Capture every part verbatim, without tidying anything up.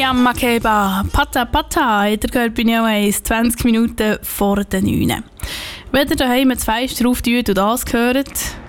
Miriam Makeba, Pata Pata, ihr gehört bei Neo eins, zwanzig Minuten vor den neun. Wenn ihr daheim das Fenster auftut und das hört,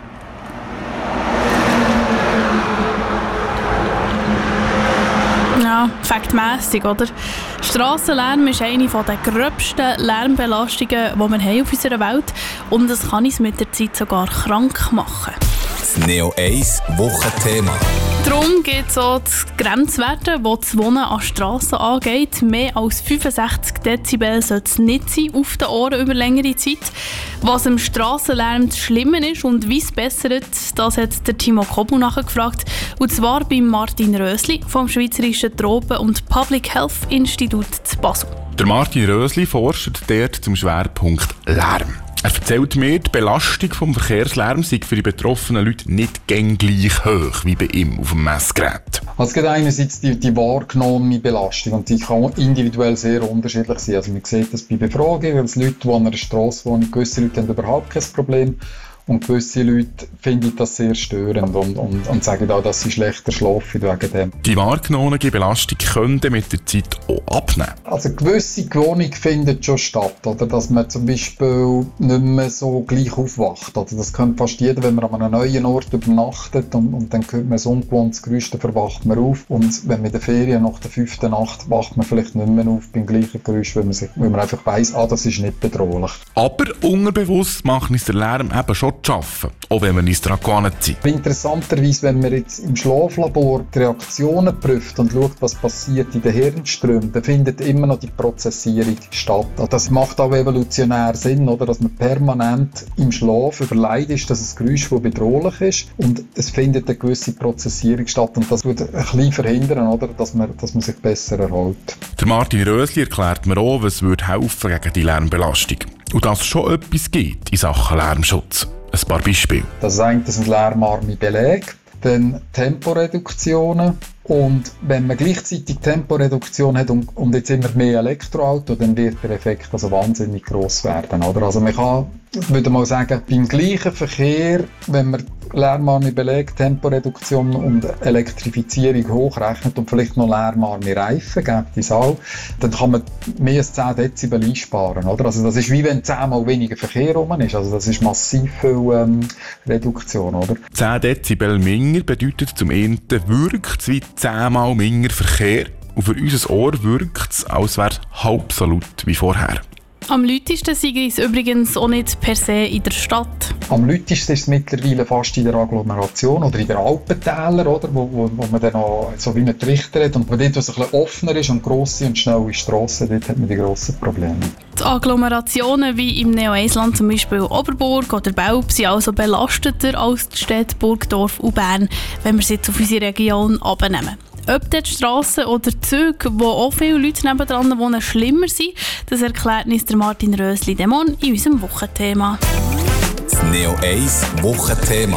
ja, faktmässig, oder? Strassenlärm ist eine der gröbsten Lärmbelastungen, die wir haben auf unserer Welt haben. Und das kann uns mit der Zeit sogar krank machen. Das Neo eins Wochenthema. Darum geht es auch das Grenzwerte, das das Wohnen an Strassen angeht. Mehr als fünfundsechzig Dezibel sollte es nicht sein auf den Ohren über längere Zeit. Was im Strassenlärm das Schlimme ist und wie es bessert, das hat der Timo Kobu nachgefragt. Und zwar bei Martin Rösli vom Schweizerischen Tropen- und Public Health Institut zu Basel. Der Martin Rösli forscht dort zum Schwerpunkt Lärm. Er erzählt mir, die Belastung vom Verkehrslärm sei für die betroffenen Leute nicht gäng gleich hoch wie bei ihm auf dem Messgerät. Also es gibt einerseits die, die wahrgenommene Belastung und die kann individuell sehr unterschiedlich sein. Also man sieht das bei Befragungen, weil es Leute, die an einer Strasse wohnen, gewisse Leute haben überhaupt kein Problem. Und gewisse Leute finden das sehr störend und, und, und sagen auch, dass sie schlechter schlafen wegen dem. Die wahrgenommene Belastung könnte mit der Zeit auch abnehmen. Also gewisse Gewohnung findet schon statt, oder? Dass man zum Beispiel nicht mehr so gleich aufwacht. Oder? Das könnte fast jeder, wenn man an einem neuen Ort übernachtet und, und dann hört man ein ungewohntes Geräusch, dann verwacht man auf. Und wenn man in der Ferien nach der fünften Nacht wacht man vielleicht nicht mehr auf beim gleichen Geräusch, weil man, sich, weil man einfach weiss, ah, das ist nicht bedrohlich. Aber unterbewusst macht uns der Lärm eben schon zu arbeiten, auch wenn wir uns daran gewöhnt sind. Interessanterweise, wenn man jetzt im Schlaflabor die Reaktionen prüft und schaut, was passiert in den Hirnströmen, dann findet immer noch die Prozessierung statt. Das macht auch evolutionär Sinn, oder? Dass man permanent im Schlaf überlegt ist, dass es ein Geräusch, das bedrohlich ist, und es findet eine gewisse Prozessierung statt. Und das würde ein bisschen verhindern, oder? Dass man, dass man sich besser erholt. Der Martin Rösli erklärt mir auch, was würde helfen gegen die Lärmbelastung. Und dass es schon etwas gibt in Sachen Lärmschutz. Ein paar Beispiele. Das eine sind lärmarme Belege, dann Temporeduktionen. Und wenn man gleichzeitig Temporeduktion hat und, und jetzt immer mehr Elektroauto, dann wird der Effekt also wahnsinnig gross werden. Oder? Also man kann, ich würde mal sagen, beim gleichen Verkehr, wenn man lärmarme Belege, Temporeduktion und Elektrifizierung hochrechnet und vielleicht noch lärmarme Reifen gibt es auch, dann kann man mehr als zehn Dezibel einsparen. Oder? Also das ist wie wenn zehnmal weniger Verkehr rum ist. Also das ist massiv viel ähm, Reduktion. Oder? zehn Dezibel minder bedeutet zum einen, wirkt es wie zehnmal minder Verkehr. Und für unser Ohr wirkt es, als wäre es halb so laut wie vorher. Am lautesten sei es übrigens auch nicht per se in der Stadt. Am lautesten ist es mittlerweile fast in der Agglomeration oder in den Alpentäler, oder, wo, wo, wo man dann auch so wie einen Trichter hat. Und wo dort, wo es ein bisschen offener ist und grosse und schnelle Strassen, dort hat man die grossen Probleme. Die Agglomerationen wie im Neo eins Land, zum Beispiel Oberburg oder Belp, sind also belasteter als die Städte Burgdorf und Bern, wenn wir sie jetzt auf unsere Region abnehmen. Ob dort Strassen oder Züge, wo auch viele Leute nebendran wohnen, schlimmer sind, das erklärt uns der Martin Rösli Demon in unserem Wochenthema. Das Neo eins Wochenthema.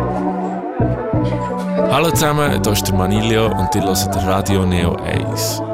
Hallo zusammen, hier ist der Manilio und ihr hört Radio Neo eins.